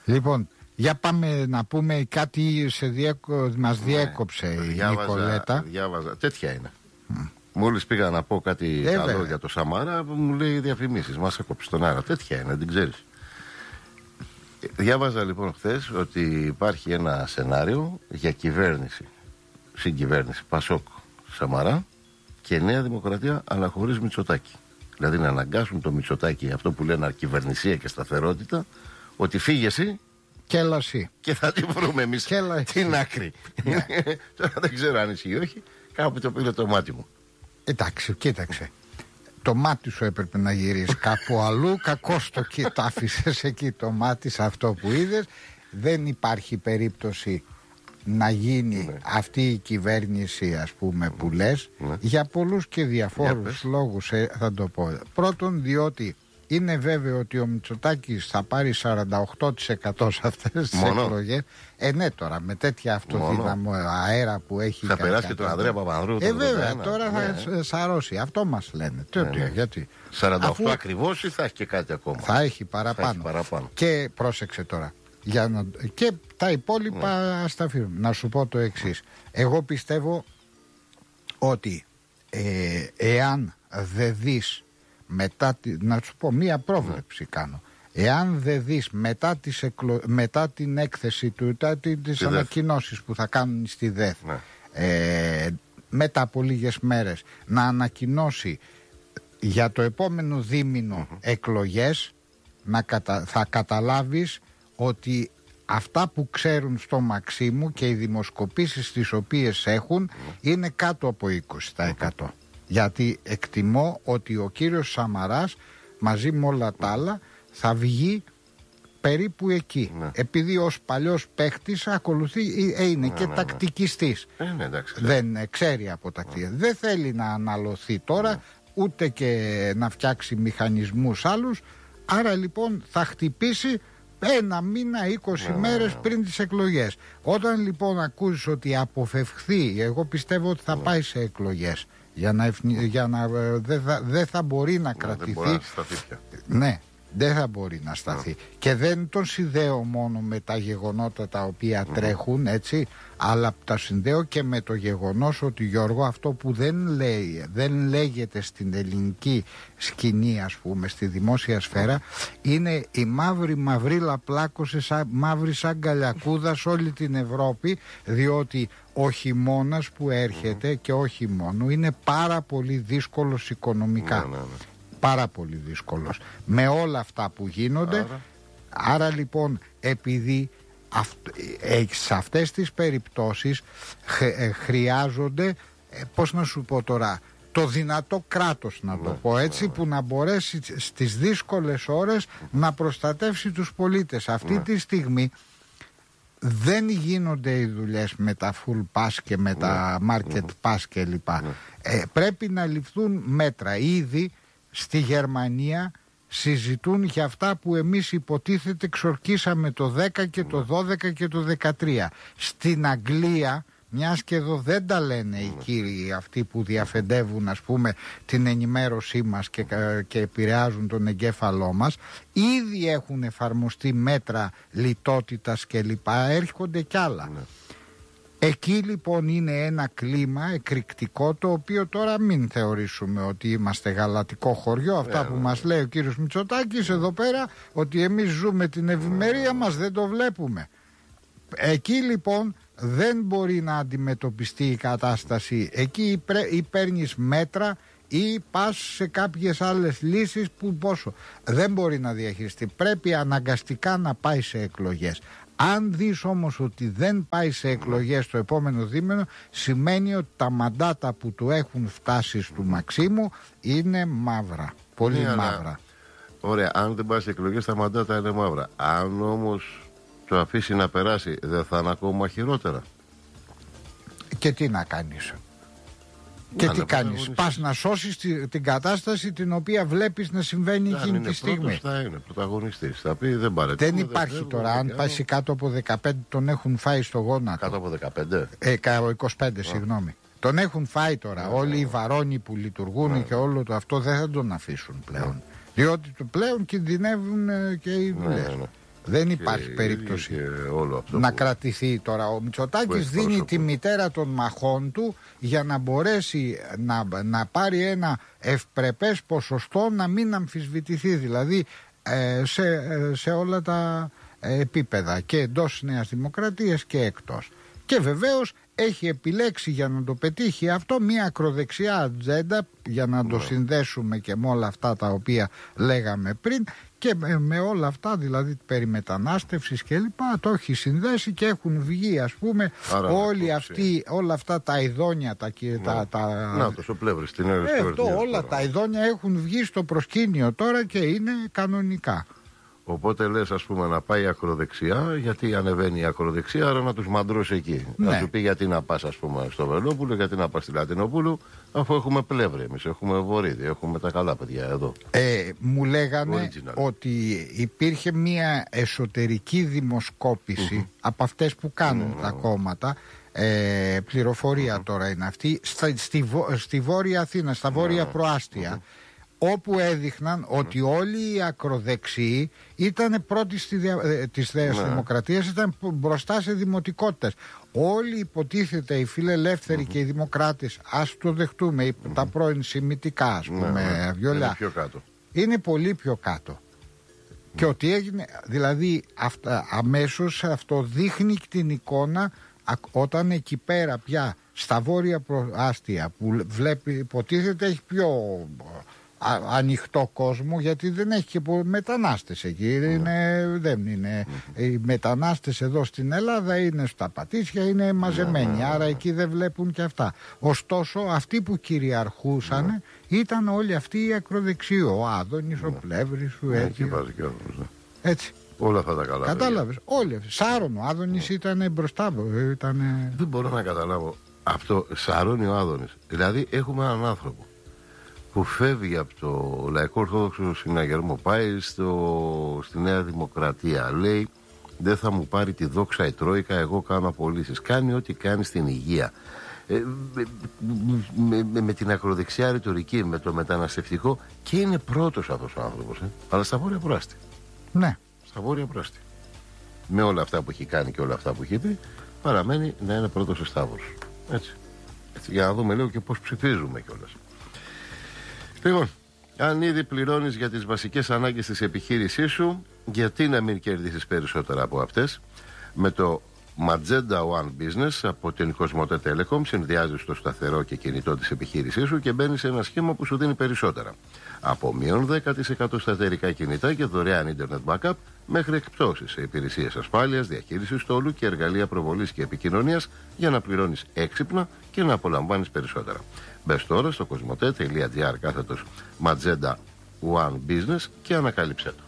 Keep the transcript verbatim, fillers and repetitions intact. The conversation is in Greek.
Λοιπόν, για πάμε να πούμε κάτι, σε διέκο... μας διέκοψε ναι, η διάβαζα, Νικολέτα. Διάβαζα, τέτοια είναι. Mm. Μόλις πήγα να πω κάτι ε, καλό βέβαια. για το Σαμαρά, μου λέει διαφημίσεις. Μας έκοψε τον αέρα. Τέτοια είναι, την ξέρεις. Διάβαζα λοιπόν χθες ότι υπάρχει ένα σενάριο για κυβέρνηση, συγκυβέρνηση Πασόκ Σαμαρά και Νέα Δημοκρατία, αλλά χωρίς Μητσοτάκη. Δηλαδή να αναγκάσουν το Μητσοτάκη, αυτό που λένε αρκυβερνησία και σταθερότητα, ότι φύγε εσύ και έλα εσύ. Και θα τη βρούμε εμείς την άκρη. Τώρα δεν ξέρω αν ισχύει ή όχι. Κάπου το πήρε το μάτι μου. Εντάξει, κοίταξε. Το μάτι σου έπρεπε να γυρίσει κάπου αλλού. Κακώς το άφησες εκεί το μάτι σε αυτό που είδες. Δεν υπάρχει περίπτωση να γίνει ναι. αυτή η κυβέρνηση, ας πούμε, που λες, ναι. για πολλούς και διαφόρους λόγους, ε, θα το πω. Πρώτον, διότι είναι βέβαιο ότι ο Μητσοτάκης θα πάρει σαράντα οκτώ τοις εκατό σε αυτές τις εκλογές. Ε, ναι, τώρα με τέτοια αυτοδύναμο αέρα που έχει. Θα περάσει και τον Ανδρέα Παπανδρέου. Ε, βέβαια, τώρα ναι. θα σαρώσει. Αυτό μας λένε. Ναι, ναι. Γιατί. σαράντα οκτώ Αφού... ακριβώς ή θα έχει και κάτι ακόμα. Θα έχει παραπάνω. Θα έχει παραπάνω. Και πρόσεξε τώρα. Για να... Και τα υπόλοιπα ναι. στα αφήνουμε. Να σου πω το εξής. Εγώ πιστεύω ότι ε, εάν δεν δεις μετά, να σου πω μία πρόβλεψη ναι. κάνω. Εάν δεν δεις μετά, τις εκλο... μετά την έκθεση του, μετά τις ανακοινώσεις που θα κάνουν στη ΔΕΘ ναι. ε, μετά από λίγες μέρες να ανακοινώσει για το επόμενο δίμηνο mm-hmm. εκλογές, να κατα... θα καταλάβεις ότι αυτά που ξέρουν στο Μαξίμου και οι δημοσκοπήσεις τις οποίες έχουν mm. είναι κάτω από είκοσι τοις εκατό. Mm. Γιατί εκτιμώ ότι ο κύριος Σαμαράς μαζί με όλα τα άλλα θα βγει περίπου εκεί. Mm. Επειδή ως παλιός παίχτης ακολουθεί, ε, είναι mm. και mm. τακτικιστής. Mm. Δεν mm. ξέρει από τακτική. Mm. Δεν θέλει να αναλωθεί τώρα mm. ούτε και να φτιάξει μηχανισμούς άλλους. Άρα λοιπόν θα χτυπήσει ένα μήνα, είκοσι ναι, μέρες ναι. πριν τις εκλογές. Όταν λοιπόν ακούσεις ότι αποφευχθεί, εγώ πιστεύω ότι θα ναι. πάει σε εκλογές για να, για να δεν θα, δε θα μπορεί να ναι, κρατηθεί. Δεν μπορεί να σταθεί πια. Ναι, δεν θα μπορεί να σταθεί. Ναι. Και δεν τον συνδέω μόνο με τα γεγονότα τα οποία ναι. τρέχουν, έτσι, αλλά τα συνδέω και με το γεγονός ότι, Γιώργο, αυτό που δεν λέει, δεν λέγεται στην ελληνική σκηνή, ας πούμε, στη δημόσια σφαίρα, ναι. είναι η μαύρη μαυρίλα πλάκωσε σαν, μαύρη σαν καλιακούδα σε όλη την Ευρώπη, διότι ο χειμώνας που έρχεται mm-hmm. και όχι μόνο είναι πάρα πολύ δύσκολος οικονομικά. Ναι, ναι, ναι. Πάρα πολύ δύσκολος με όλα αυτά που γίνονται. Άρα, Άρα λοιπόν, επειδή αυ... ε, σε αυτές τις περιπτώσεις ε, χρειάζονται ε, πώς να σου πω τώρα, το δυνατό κράτος, να το ναι, πω έτσι, ναι, που να μπορέσει στις δύσκολες ώρες να προστατεύσει τους πολίτες. Αυτή ναι. τη στιγμή δεν γίνονται οι δουλειές με τα full pass και με ναι, τα market ναι, pass κλπ. Ναι. Ε, πρέπει να ληφθούν μέτρα. Ήδη στη Γερμανία συζητούν για αυτά που εμείς υποτίθεται ξορκίσαμε το δέκα και το δώδεκα και το δεκατρία. Στην Αγγλία, μιας και εδώ δεν τα λένε οι κύριοι αυτοί που διαφεντεύουν, ας πούμε, την ενημέρωσή μας και, και επηρεάζουν τον εγκέφαλό μας, ήδη έχουν εφαρμοστεί μέτρα λιτότητας και λοιπά, έρχονται κι άλλα. Εκεί λοιπόν είναι ένα κλίμα εκρηκτικό, το οποίο τώρα μην θεωρήσουμε ότι είμαστε γαλατικό χωριό. Αυτά yeah, που yeah. μας λέει ο κύριος Μητσοτάκης εδώ πέρα, ότι εμείς ζούμε την ευημερία yeah. μας, δεν το βλέπουμε. Εκεί λοιπόν δεν μπορεί να αντιμετωπιστεί η κατάσταση. Εκεί ή παίρνεις μέτρα ή πας σε κάποιες άλλες λύσεις που πόσο δεν μπορεί να διαχειριστεί. Πρέπει αναγκαστικά να πάει σε εκλογές. Αν δεις όμως ότι δεν πάει σε εκλογές το επόμενο δίμηνο, σημαίνει ότι τα μαντάτα που του έχουν φτάσει στο Μαξίμου είναι μαύρα. Πολύ ναι, μαύρα. Αλλά, ωραία, αν δεν πάει σε εκλογές τα μαντάτα είναι μαύρα. Αν όμως το αφήσει να περάσει, δεν θα είναι ακόμα χειρότερα. Και τι να κάνεις. Και τι κάνεις, πας να σώσεις τη, την κατάσταση την οποία βλέπεις να συμβαίνει αν εκείνη τη στιγμή. Πρώτος θα είναι πρωταγωνιστής, θα πει δεν παρετούμε. Δεν υπάρχει δεν τώρα, αν πάει κάτω από δεκαπέντε τον έχουν φάει στο γόνατο. Κάτω από δεκαπέντε. Ε, είκοσι πέντε, συγγνώμη. Τον έχουν φάει τώρα, yeah, όλοι yeah. οι βαρόνοι που λειτουργούν yeah. και όλο το αυτό δεν θα τον αφήσουν πλέον. Yeah. Διότι το πλέον κινδυνεύουν και οι δουλειές. Yeah, yeah. Δεν υπάρχει και, περίπτωση και όλο αυτό να που... κρατηθεί τώρα. Ο Μητσοτάκης δίνει πρόσωπο. τη μητέρα των μαχών του για να μπορέσει να, να πάρει ένα ευπρεπές ποσοστό, να μην αμφισβητηθεί δηλαδή ε, σε, σε όλα τα επίπεδα και εντός Νέας Δημοκρατίας και εκτός. Και βεβαίως έχει επιλέξει για να το πετύχει αυτό μια ακροδεξιά ατζέντα, για να το συνδέσουμε και με όλα αυτά τα οποία λέγαμε πριν, και με, με όλα αυτά δηλαδή περί μετανάστευσης και λοιπά, το έχει συνδέσει και έχουν βγει ας πούμε. Άρα, όλοι αυτοί, όλα αυτά τα ειδόνια τα, ναι. τα, τα... Να το ο Πλεύρης την ε, αυτό, όλα τα ειδόνια έχουν βγει στο προσκήνιο τώρα και είναι κανονικά. Οπότε λες ας πούμε να πάει ακροδεξιά, γιατί ανεβαίνει η ακροδεξιά, άρα να τους μαντρώσει εκεί. Ναι. Να σου πει γιατί να πας ας πούμε στο Βελόπουλο, γιατί να πας στη Λατινοπούλου, αφού έχουμε Πλεύρη εμείς, έχουμε Βορίδη, έχουμε τα καλά παιδιά εδώ. Ε, μου λέγανε Original. ότι υπήρχε μια εσωτερική δημοσκόπηση mm-hmm. από αυτές που κάνουν mm-hmm. τα κόμματα. Ε, πληροφορία mm-hmm. τώρα είναι αυτή, στα, στη, στη Βόρεια Αθήνα, στα Βόρεια mm-hmm. Προάστια. Mm-hmm. όπου έδειχναν ότι όλοι οι ακροδεξιοί ήταν πρώτοι στη δια... της Νέας Δημοκρατίας, ήταν μπροστά σε δημοτικότητες. Όλοι υποτίθεται οι φιλελεύθεροι mm-hmm. και οι δημοκράτες, ας το δεχτούμε, mm-hmm. τα πρώην σημιτικά ας πούμε, βιολιά, είναι πιο κάτω. Είναι πολύ πιο κάτω. Mm-hmm. Και ότι έγινε, δηλαδή αυτά, αμέσως αυτό δείχνει την εικόνα όταν εκεί πέρα πια στα Βόρεια Προάστια που βλέπει, υποτίθεται έχει πιο... Α, ανοιχτό κόσμο, γιατί δεν έχει και μετανάστες εκεί. Mm. Είναι, δεν είναι. Mm. Οι μετανάστες εδώ στην Ελλάδα είναι στα Πατήσια, είναι μαζεμένοι, mm. άρα εκεί δεν βλέπουν και αυτά. Ωστόσο, αυτοί που κυριαρχούσαν mm. ήταν όλοι αυτοί οι ακροδεξιοί. Ο Άδωνης, mm. ο Πλεύρης, ο έτσι. Mm. έτσι. Όλα αυτά τα καλά. Κατάλαβες. Όλοι αυτοί. Σάρων, ο Άδωνης mm. ήταν μπροστά. Ήτανε... Δεν μπορώ να καταλάβω αυτό. Σαρώνει ο Άδωνης. Δηλαδή, έχουμε έναν άνθρωπο που φεύγει από το Λαϊκό Ορθόδοξο Συναγερμό, πάει στο, στη Νέα Δημοκρατία, λέει δεν θα μου πάρει τη δόξα η Τρόικα, εγώ κάνω απολύσεις. Κάνει ό,τι κάνει στην υγεία. Ε, με, με, με, με την ακροδεξιά ρητορική, με το μεταναστευτικό, και είναι πρώτος αυτός ο άνθρωπος. Ε. Αλλά στα Βόρεια Προάστια. Ναι. Στα Βόρεια Προάστια. Με όλα αυτά που έχει κάνει και όλα αυτά που έχει πει, παραμένει να είναι πρώτος ο Σταύρος. Έτσι. Έτσι. Για να δούμε λίγο και πώς ψηφίζουμε κιόλας. Λοιπόν, αν ήδη πληρώνεις για τις βασικές ανάγκες της επιχείρησής σου, γιατί να μην κερδίσεις περισσότερα από αυτές? Με το Magenta One Business από την Cosmote Telecom συνδυάζεις το σταθερό και κινητό της επιχείρησής σου και μπαίνεις σε ένα σχήμα που σου δίνει περισσότερα. Από μείον δέκα τοις εκατό στα εταιρικά κινητά και δωρεάν ίντερνετ backup, μέχρι εκπτώσεις σε υπηρεσίες ασφάλειας, διαχείρισης στόλου και εργαλεία προβολής και επικοινωνίας, για να πληρώνεις έξυπνα και να απολαμβάνεις περισσότερα. Μπες τώρα στο cosmote.gr κάθετος Magenta One Business και ανακάλυψέ το.